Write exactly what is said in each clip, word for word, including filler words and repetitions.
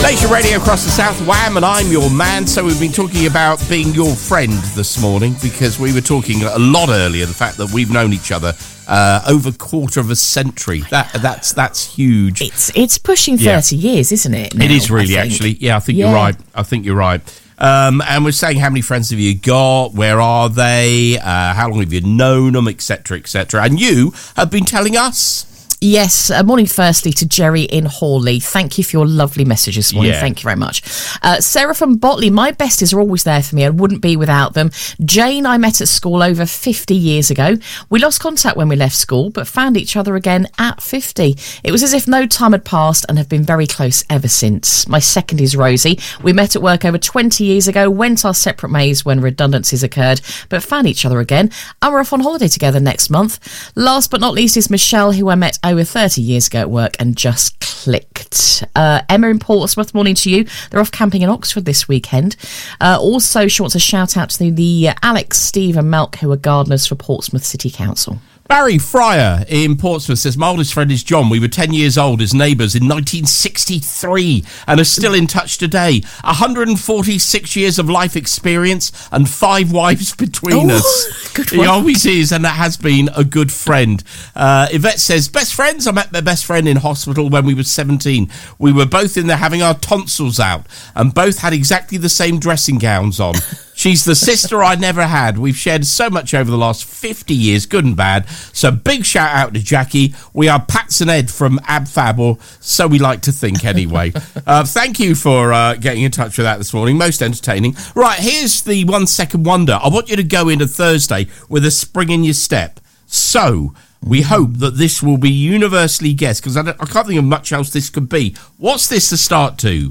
Nation Radio across the South, Wham, and I'm your man. So we've been talking about being your friend this morning because we were talking a lot earlier, the fact that we've known each other uh, over a quarter of a century. That That's that's huge. It's it's pushing thirty yeah. years, isn't it? Now, it is really, actually. Yeah, I think yeah. you're right. I think you're right. Um, and we're saying how many friends have you got, where are they, uh, how long have you known them, et cetera, et cetera. And you have been telling us... Yes, uh, morning firstly to Jerry in Hawley. Thank you for your lovely message this morning. Yeah. Thank you very much. Uh, Sarah from Botley, my besties are always there for me. I wouldn't be without them. Jane, I met at school over fifty years ago. We lost contact when we left school, but found each other again at fifty. It was as if no time had passed and have been very close ever since. My second is Rosie. We met at work over twenty years ago, went our separate ways when redundancies occurred, but found each other again, and we're off on holiday together next month. Last but not least is Michelle, who I met over thirty years ago at work and just clicked. Uh, Emma in Portsmouth, morning to you. They're off camping in Oxford this weekend. Uh, also, she wants a shout out to the, the uh, Alex, Steve and Malk, who are gardeners for Portsmouth City Council. Barry Fryer in Portsmouth says, my oldest friend is John. We were ten years old as neighbours in nineteen sixty-three and are still in touch today. one hundred forty-six years of life experience and five wives between oh, us. Good he one. always is, and that has been a good friend. Uh, Yvette says, best friends. I met my best friend in hospital when we were seventeen. We were both in there having our tonsils out and both had exactly the same dressing gowns on. She's the sister I never had. We've shared so much over the last fifty years, good and bad. So big shout out to Jackie. We are Pats and Ed from AbFab, or so we like to think anyway. uh, thank you for uh, getting in touch with that this morning. Most entertaining. Right, here's the one second wonder. I want you to go into Thursday with a spring in your step. So we hope that this will be universally guessed, because I, I can't think of much else this could be. What's this to start to?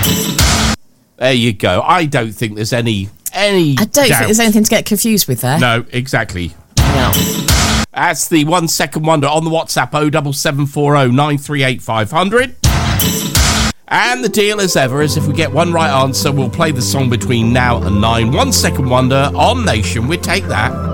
There you go. I don't think there's any... Any I don't doubt. think there's anything to get confused with there. No, exactly. No. That's the one second wonder on the WhatsApp oh seven seven four oh nine three eight five hundred. And the deal as ever is if we get one right answer, we'll play the song between now and nine. One second wonder on Nation. We take that.